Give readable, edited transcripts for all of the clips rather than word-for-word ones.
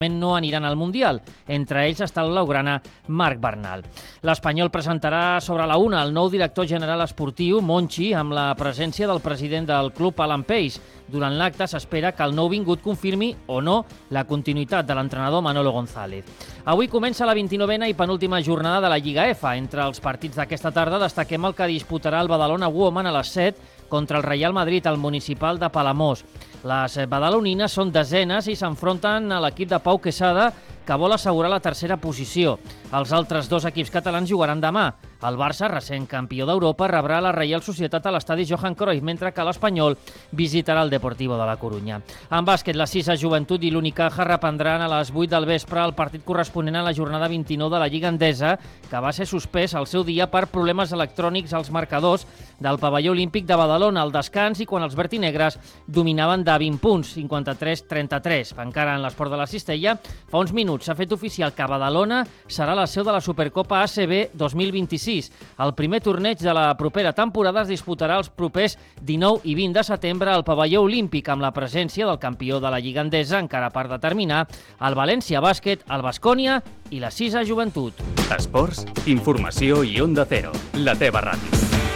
no aniran al Mundial. Entre ells està el blaugrana Marc Bernal. L'Espanyol presentarà sobre la 1 el nou director general esportiu, Monchi, amb la presència del president del club, Alan Peix. Durant l'acte s'espera que el nou vingut confirmi o no la continuïtat de l'entrenador Manolo González. Avui comença la 29a i penúltima jornada de la Lliga EFA. Entre els partits d'aquesta tarda destaquem el que disputarà el Badalona Women a les 7 contra el Real Madrid al Municipal de Palamós. Les badalonines són desenes i s'enfronten a l'equip de Pau Quesada, que vol assegurar la tercera posició. Els altres dos equips catalans jugaran demà. El Barça, recent campió d'Europa, rebrà la Reial Societat a l'estadi Johan Cruyff, mentre que l'Espanyol visitarà el Deportivo de la Corunya. En bàsquet, la 6a Joventut i l'Unicaja reprendran a les 8 del vespre el partit corresponent a la jornada 29 de la Lliga Endesa, que va ser suspès al seu dia per problemes electrònics als marcadors del pavelló olímpic de Badalona al descans i quan els vertinegres dominaven de 20 punts, 53-33. Encara en l'esport de la cistella, fa uns minuts s'ha fet oficial que Badalona serà la seu de la Supercopa ACB 2026. El primer torneig de la propera temporada es disputarà els propers 19 i 20 de setembre al pavelló olímpic amb la presència del campió de la Lliga Endesa, encara per determinar, el València Bàsquet, el Baskonia i la 6a Joventut. Esports, informació i Onda Cero, la teva ràdio.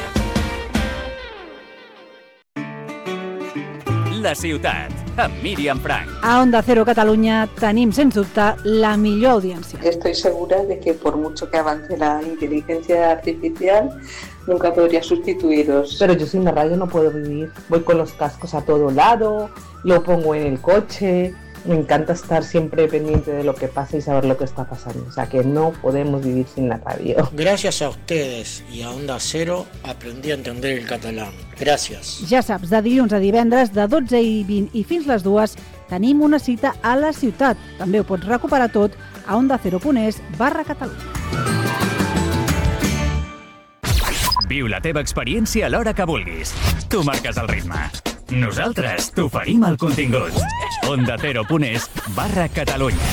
La ciutat, amb Míriam Frank. A Onda Cero Catalunya tenim, sens dubte, la millor audiència. Estoy segura de que por mucho que avance la inteligencia artificial, nunca podría sustituiros. Pero yo sin la radio no puedo vivir. Voy con los cascos a todo lado, lo pongo en el coche. Me encanta estar siempre pendiente de lo que pasa y saber lo que está pasando. O sea que no podemos vivir sin la radio. Gracias a ustedes y a Onda Cero aprendí a entender el catalán. Gracias. Ja saps, de dilluns a divendres, de 12 i 20 i fins les 2, tenim una cita a la ciutat. També ho pots recuperar tot a ondacero.es/Catalunya. Viu la teva experiència a l'hora que vulguis. Tu marques el ritme. Nosaltres t'oferim el contingut. ondacero.es/Catalunya.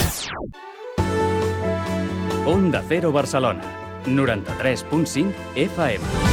Onda Cero Barcelona, 93.5 FM.